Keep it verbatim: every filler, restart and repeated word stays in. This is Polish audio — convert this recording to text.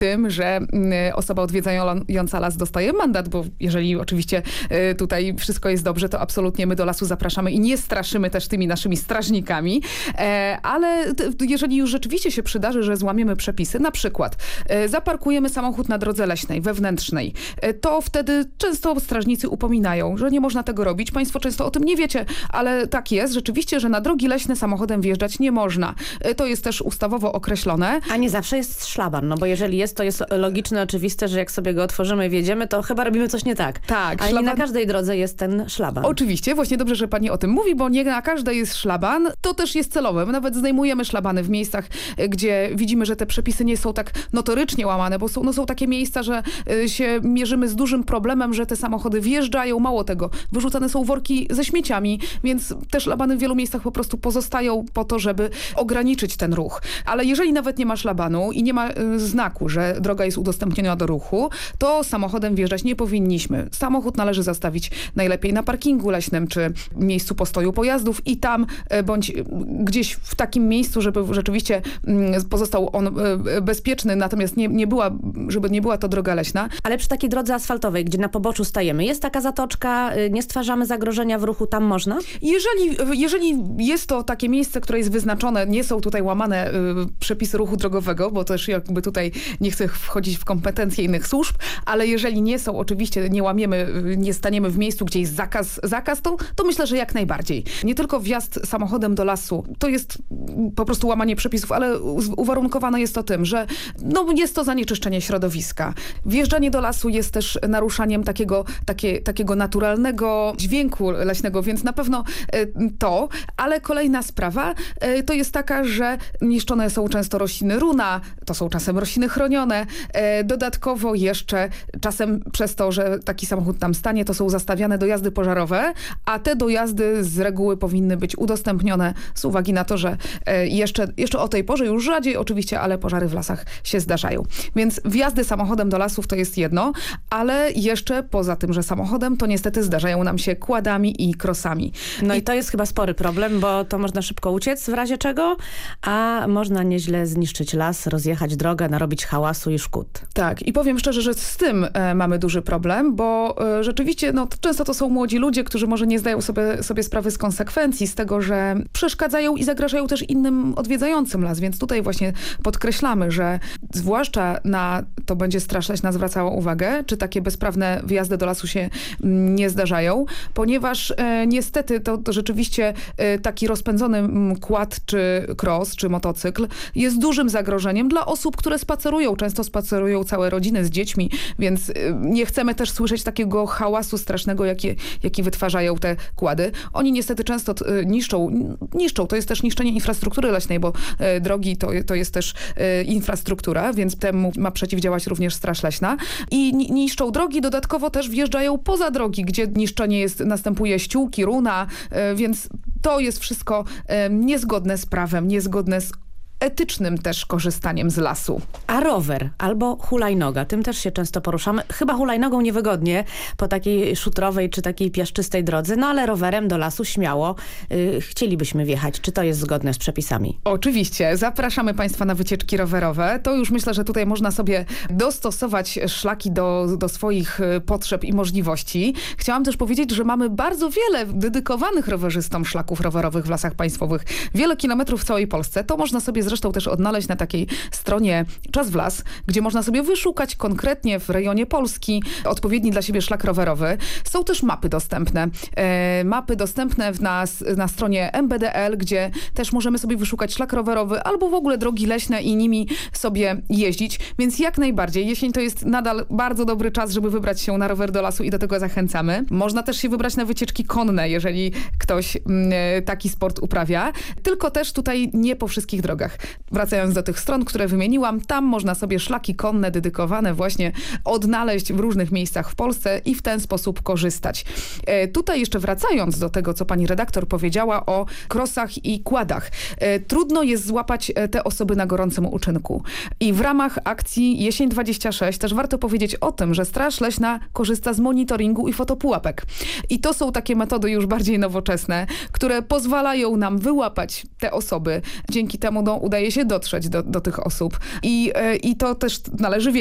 tym, że osoba odwiedzająca las dostaje mandat, bo jeżeli oczywiście tutaj wszystko jest dobrze, to absolutnie my do lasu zapraszamy i nie straszymy też tymi naszymi strażnikami, ale jeżeli już rzeczywiście się przydarzy, że złamiemy przepisy, na przykład zaparkujemy samochód na drodze leśnej, wewnętrznej, to wtedy często strażnicy upominają, że nie można tego robić. Państwo często o tym nie wiecie, ale tak jest rzeczywiście, że na drogi leśne samochodem wjeżdżać nie można. To jest też ustawowo określone. A nie zawsze jest szlaban, no bo jeżeli jest, to jest logiczne, oczywiste, że jak sobie go otworzymy i wjedziemy, to chyba robimy coś nie tak. Tak. Ale szlaban... nie na każdej drodze jest ten szlaban. Oczywiście, właśnie dobrze, że pani o tym mówi, bo nie na każdej jest szlaban. To też jest celowe. My nawet zdejmujemy szlabany w miejscach, gdzie widzimy, że te przepisy nie są tak notorycznie łamane, bo są, no są takie miejsca, że się mierzymy z dużym problemem, że te samochody wjeżdżają. Mało tego, wyrzucane są worki ze śmieciami, więc te szlabany w wielu miejscach po prostu pozostają po to, żeby ograniczyć ten ruch. Ale jeżeli nawet nie ma szlabanu i nie ma y, znaku, że droga jest udostępniona do ruchu, to samochodem wjeżdżać nie powinniśmy. Samochód należy zastawić najlepiej na parkingu leśnym, czy miejscu postoju pojazdów i tam, y, bądź y, gdzieś w takim miejscu, żeby rzeczywiście y, pozostał on y, bezpieczny, natomiast nie, nie była, żeby nie była to droga leśna. Ale przy takiej drodze asfaltowej, gdzie na poboczu stajemy, jest taka zatoczka, y, nie stwarzamy zagrożenia w ruchu, tam można? Jeżeli, jeżeli jest to takie miejsce, które jest wyznaczone, nie są tutaj łamane y, przepisy ruchu drogowego, bo też jakby tutaj nie chcę wchodzić w kompetencje innych służb, ale jeżeli nie są, oczywiście nie łamiemy, nie staniemy w miejscu, gdzie jest zakaz, zakaz to, to myślę, że jak najbardziej. Nie tylko wjazd samochodem do lasu, to jest po prostu łamanie przepisów, ale uwarunkowane jest to tym, że no, jest to zanieczyszczenie środowiska. Wjeżdżanie do lasu jest też naruszaniem takiego, takie, takiego naturalnego dźwięku leśnego, więc na pewno to, ale kolejna sprawa to jest taka, że niszczone są często rośliny runa, to są czasem rośliny chronione. Dodatkowo jeszcze czasem przez to, że taki samochód tam stanie, to są zastawiane dojazdy pożarowe, a te dojazdy z reguły powinny być udostępnione z uwagi na to, że jeszcze, jeszcze o tej porze, już rzadziej oczywiście, ale pożary w lasach się zdarzają. Więc wjazdy samochodem do lasów to jest jedno, ale jeszcze poza tym, że samochodem, to niestety zdarzają nam się kładami i krosami. No i, i to jest chyba spory problem, bo to można szybko uciec w razie czego, a można nieźle zniszczyć las, rozjechać drogę, narobić hałasu i szkód. Tak, i powiem szczerze, że z tym e, mamy duży problem, bo e, rzeczywiście no, często to są młodzi ludzie, którzy może nie zdają sobie, sobie sprawy z konsekwencji, z tego, że przeszkadzają i zagrażają też innym odwiedzającym las, więc tutaj właśnie podkreślamy, że zwłaszcza na to będzie Straż Leśna zwracała uwagę, czy takie bezprawne wyjazdy do lasu się m, nie zdarzają, ponieważ e, niestety to, to rzeczywiście e, taki rozpędzony m, quad, czy cross, czy motocykl jest dużym zagrożeniem dla osób, które spacerują. Często spacerują całe rodziny z dziećmi, więc y, nie chcemy też słyszeć takiego hałasu strasznego, jaki, jaki wytwarzają te kłady. Oni niestety często y, niszczą, niszczą. To jest też niszczenie infrastruktury leśnej, bo y, drogi to, to jest też y, infrastruktura, więc temu ma przeciwdziałać również Straż Leśna. I niszczą drogi, dodatkowo też wjeżdżają poza drogi, gdzie niszczenie jest, następuje ściółki, runa, y, więc to jest wszystko y, niezgodne z prawem, niezgodne z etycznym też korzystaniem z lasu. A rower albo hulajnoga, tym też się często poruszamy. Chyba hulajnogą niewygodnie po takiej szutrowej czy takiej piaszczystej drodze, no ale rowerem do lasu śmiało yy, chcielibyśmy wjechać. Czy to jest zgodne z przepisami? Oczywiście. Zapraszamy Państwa na wycieczki rowerowe. To już myślę, że tutaj można sobie dostosować szlaki do, do swoich potrzeb i możliwości. Chciałam też powiedzieć, że mamy bardzo wiele dedykowanych rowerzystom szlaków rowerowych w Lasach Państwowych. Wiele kilometrów w całej Polsce. To można sobie zresztą też odnaleźć na takiej stronie Czas w Las, gdzie można sobie wyszukać konkretnie w rejonie Polski odpowiedni dla siebie szlak rowerowy. Są też mapy dostępne. E, mapy dostępne na, na stronie M B D L, gdzie też możemy sobie wyszukać szlak rowerowy albo w ogóle drogi leśne i nimi sobie jeździć. Więc jak najbardziej, jesień to jest nadal bardzo dobry czas, żeby wybrać się na rower do lasu i do tego zachęcamy. Można też się wybrać na wycieczki konne, jeżeli ktoś m, taki sport uprawia. Tylko też tutaj nie po wszystkich drogach. Wracając do tych stron, które wymieniłam, tam można sobie szlaki konne dedykowane właśnie odnaleźć w różnych miejscach w Polsce i w ten sposób korzystać. E, tutaj jeszcze wracając do tego, co pani redaktor powiedziała o krosach i kładach. E, trudno jest złapać te osoby na gorącym uczynku. I w ramach akcji Jesień dwadzieścia sześć też warto powiedzieć o tym, że Straż Leśna korzysta z monitoringu i fotopułapek. I to są takie metody już bardziej nowoczesne, które pozwalają nam wyłapać te osoby. Dzięki temu no, udaje się dotrzeć do, do tych osób. I, e, i to też należy wiedzieć.